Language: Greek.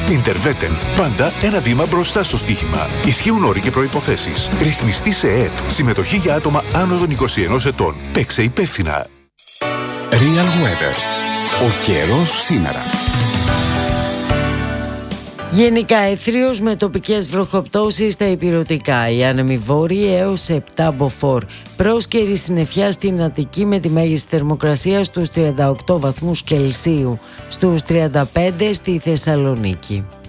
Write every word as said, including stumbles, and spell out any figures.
Ιντερβέτεν. Πάντα ένα βήμα μπροστά στο στοίχημα. Ισχύουν όροι και προϋποθέσεις. Ρυθμιστή σε ΕΕΠ. Συμμετοχή για άτομα άνω των είκοσι ενός ετών. Παίξε υπεύθυνα. Real Weather. Ο καιρός σήμερα. Γενικά αιθρίως με τοπικές βροχοπτώσεις στα ηπειρωτικά. Οι άνεμοι βόρειοι έως επτά μποφόρ. Πρόσκαιρη συννεφιά στην Αττική με τη μέγιστη θερμοκρασία στους τριάντα οκτώ βαθμούς Κελσίου. Στους τριάντα πέντε στη Θεσσαλονίκη.